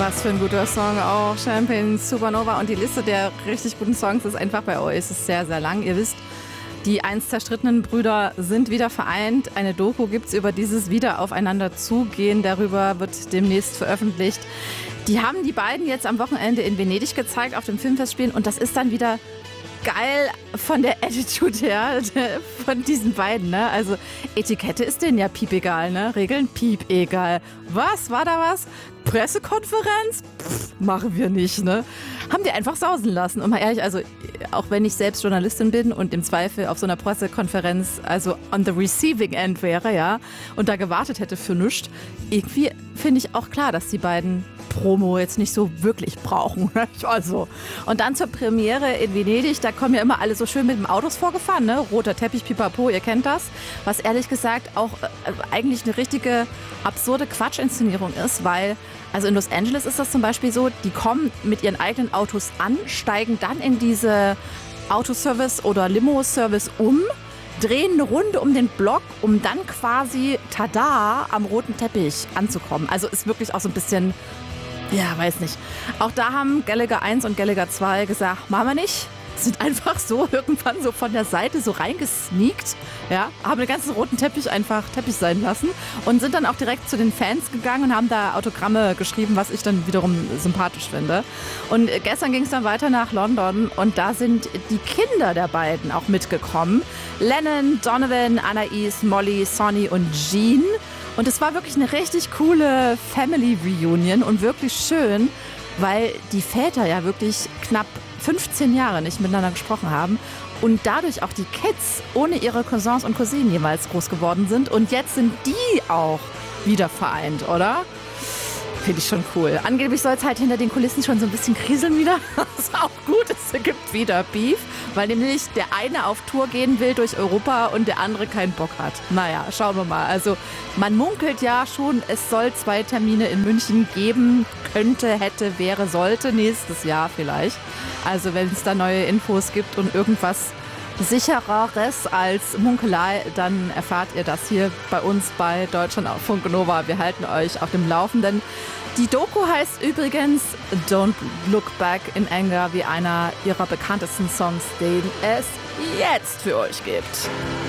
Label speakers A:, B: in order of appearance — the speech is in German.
A: Was für ein guter Song auch. Champagne Supernova. Und die Liste der richtig guten Songs ist einfach bei Oasis sehr, sehr lang. Ihr wisst, die einst zerstrittenen Brüder sind wieder vereint. Eine Doku gibt es über dieses Wieder aufeinander zugehen. Darüber wird demnächst veröffentlicht. Die haben die beiden jetzt am Wochenende in Venedig gezeigt auf dem Filmfestspielen. Und das ist dann wieder geil von der Attitude her, von diesen beiden, ne? Also Etikette ist denen ja piepegal, ne? Regeln piepegal. Was? War da was? Pressekonferenz? Machen wir nicht, ne? Haben die einfach sausen lassen. Und mal ehrlich, also auch wenn ich selbst Journalistin bin und im Zweifel auf so einer Pressekonferenz, also on the receiving end wäre, ja, und da gewartet hätte für nichts, irgendwie finde ich auch klar, dass die beiden Promo jetzt nicht so wirklich brauchen. Also. Und dann zur Premiere in Venedig, da kommen ja immer alle so schön mit dem Autos vorgefahren, ne? Roter Teppich, pipapo, ihr kennt das. Was ehrlich gesagt auch eigentlich eine richtige absurde Quatschinszenierung ist, weil, also in Los Angeles ist das zum Beispiel so, die kommen mit ihren eigenen Autos an, steigen dann in diese Autoservice oder Limo-Service um, drehen eine Runde um den Block, um dann quasi, tada, am roten Teppich anzukommen. Also ist wirklich auch so ein bisschen, ja, weiß nicht. Auch da haben Gallagher 1 und Gallagher 2 gesagt, machen wir nicht. Sind einfach so irgendwann so von der Seite so reingesneakt, ja, haben den ganzen roten Teppich einfach Teppich sein lassen und sind dann auch direkt zu den Fans gegangen und haben da Autogramme geschrieben, was ich dann wiederum sympathisch finde. Und gestern ging es dann weiter nach London und da sind die Kinder der beiden auch mitgekommen. Lennon, Donovan, Anais, Molly, Sonny und Jean. Und es war wirklich eine richtig coole Family Reunion und wirklich schön, weil die Väter ja wirklich knapp 15 Jahre nicht miteinander gesprochen haben und dadurch auch die Kids ohne ihre Cousins und Cousinen jeweils groß geworden sind. Und jetzt sind die auch wieder vereint, oder? Finde ich schon cool. Angeblich soll es halt hinter den Kulissen schon so ein bisschen kriseln wieder. Das ist auch gut, es gibt wieder Beef, weil nämlich der eine auf Tour gehen will durch Europa und der andere keinen Bock hat. Naja, schauen wir mal. Also man munkelt ja schon, es soll 2 Termine in München geben. Könnte, hätte, wäre, sollte nächstes Jahr vielleicht. Also wenn es da neue Infos gibt und irgendwas Sichereres als Munkelei, dann erfahrt ihr das hier bei uns bei Deutschlandfunk Nova. Wir halten euch auf dem Laufenden. Die Doku heißt übrigens Don't Look Back in Anger, wie einer ihrer bekanntesten Songs, den es jetzt für euch gibt.